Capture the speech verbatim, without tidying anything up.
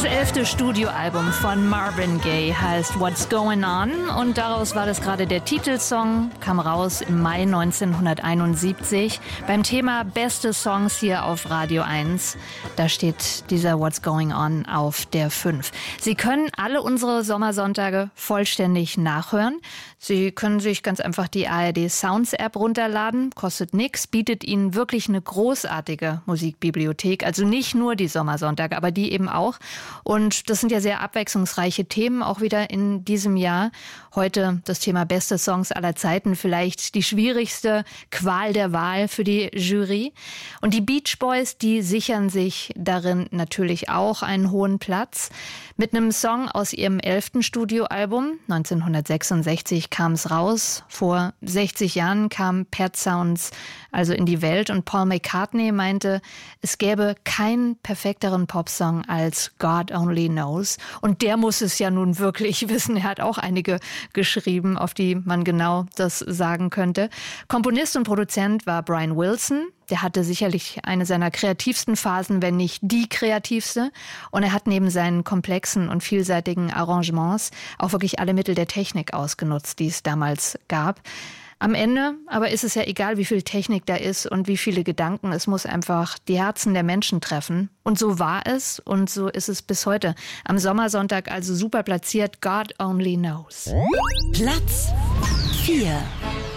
Das elfte Studioalbum von Marvin Gaye heißt What's Going On und daraus war das gerade der Titelsong, kam raus im Mai neunzehnhunderteinundsiebzig beim Thema Beste Songs hier auf Radio eins. Da steht dieser What's Going On auf der fünf. Sie können alle unsere Sommersonntage vollständig nachhören. Sie können sich ganz einfach die A R D Sounds App runterladen, kostet nichts, bietet Ihnen wirklich eine großartige Musikbibliothek, also nicht nur die Sommersonntage, aber die eben auch. Und das sind ja sehr abwechslungsreiche Themen, auch wieder in diesem Jahr. Heute das Thema Beste Songs aller Zeiten, vielleicht die schwierigste Qual der Wahl für die Jury. Und die Beach Boys, die sichern sich darin natürlich auch einen hohen Platz. Mit einem Song aus ihrem elften Studioalbum, neunzehnhundertsechsundsechzig kam es raus. Vor sechzig Jahren kam Pet Sounds also in die Welt und Paul McCartney meinte, es gäbe keinen perfekteren Popsong als God Only Knows. Und der muss es ja nun wirklich wissen. Er hat auch einige geschrieben, auf die man genau das sagen könnte. Komponist und Produzent war Brian Wilson. Der hatte sicherlich eine seiner kreativsten Phasen, wenn nicht die kreativste. Und er hat neben seinen komplexen und vielseitigen Arrangements auch wirklich alle Mittel der Technik ausgenutzt, die es damals gab. Am Ende aber ist es ja egal, wie viel Technik da ist und wie viele Gedanken. Es muss einfach die Herzen der Menschen treffen. Und so war es und so ist es bis heute. Am Sommersonntag also super platziert, God Only Knows. Platz vier.